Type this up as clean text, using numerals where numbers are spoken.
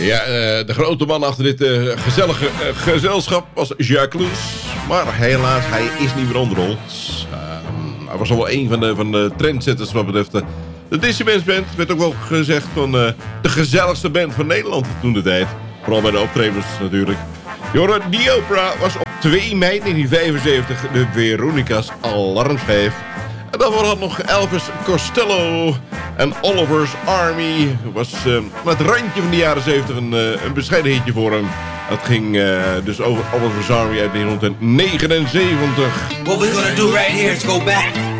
Ja, de grote man achter dit gezellige gezelschap was Jacques. Maar helaas, hij is niet meer onder ons. Hij was al wel een van de trendsetters wat betreft de Dissidents Band. Werd ook wel gezegd van de gezelligste band van Nederland toen de tijd. Vooral bij de optredens natuurlijk. Jorden, The Opera was op 2 mei 1975 de Veronica's alarmschijf. En daarvoor had nog Elvis Costello en Oliver's Army. Was met het randje van de jaren 70 een bescheiden hitje voor hem. Dat ging dus over Oliver's Army uit 1979. What we're gonna do right here is go back.